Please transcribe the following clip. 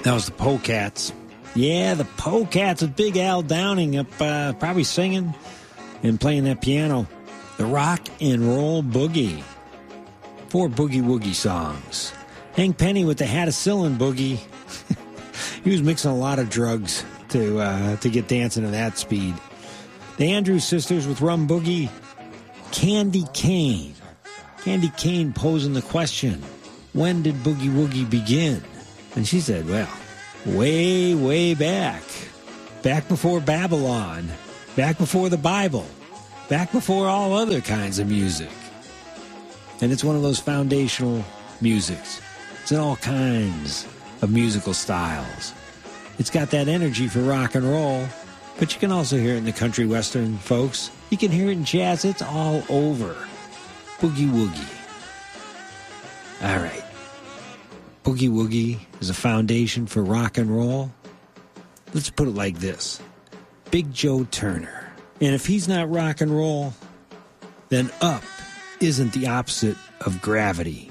That was the Polecats. Yeah, the Polecats with Big Al Downing up probably singing and playing that piano. The Rock and Roll Boogie. 4 Boogie Woogie songs. Hank Penny with the Hatticillin Boogie. He was mixing a lot of drugs to get dancing at that speed. The Andrews Sisters with Rum Boogie. Candy Cane. Candy Cane posing the question, when did Boogie Woogie begin? And she said, well, way, way back. Back before Babylon. Back before the Bible. Back before all other kinds of music. And it's one of those foundational musics. It's in all kinds of musical styles. It's got that energy for rock and roll, but you can also hear it in the country western, folks. You can hear it in jazz. It's all over. Boogie Woogie. All right. Boogie Woogie is a foundation for rock and roll. Let's put it like this. Big Joe Turner. And if he's not rock and roll, then up isn't the opposite of gravity.